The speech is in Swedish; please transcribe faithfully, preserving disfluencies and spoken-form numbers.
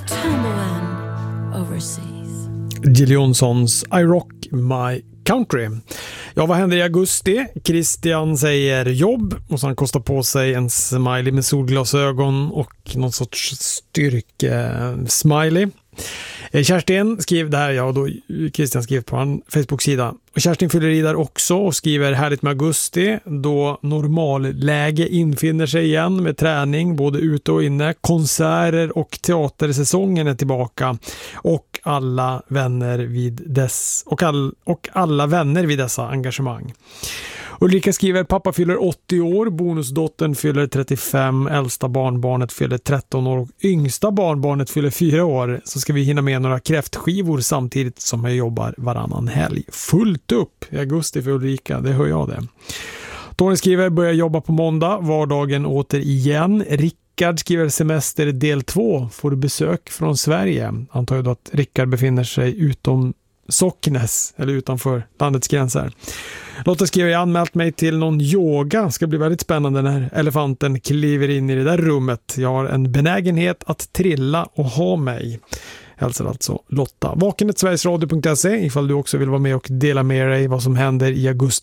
tumbling overseas. Jill Johnsons I Rock My Country. Ja, vad händer i augusti? Christian säger jobb och så han kostar på sig en smiley med solglasögon och någon sorts styrke-smiley. Kerstin skriver det här, ja då Christian skriver på en Facebook-sida. Och Kerstin fyller i där också och skriver härligt med augusti då normalläge infinner sig igen med träning både ute och inne. Konserter och teatersäsongen är tillbaka och alla vänner vid dess och, all, och alla vänner vid dessa engagemang. Ulrika skriver pappa fyller åttio år, bonusdottern fyller trettiofem, äldsta barnbarnet fyller tretton år och yngsta barnbarnet fyller fyra år. Så ska vi hinna med några kräftskivor samtidigt som jag jobbar varannan helg. Fullt upp i augusti för Ulrika, det hör jag det. Tony skriver börjar jobba på måndag, vardagen åter igen. Rickard skriver semester del två, får du besök från Sverige. Antar jag då att Rickard befinner sig utom Socknes eller utanför landets gränser. Lotta skriver jag anmält mig till någon yoga. Ska bli väldigt spännande när elefanten kliver in i det där rummet. Jag har en benägenhet att trilla och ha mig. Hälsar alltså Lotta. vakenet sverigesradio punkt se ifall du också vill vara med och dela med dig vad som händer i augusti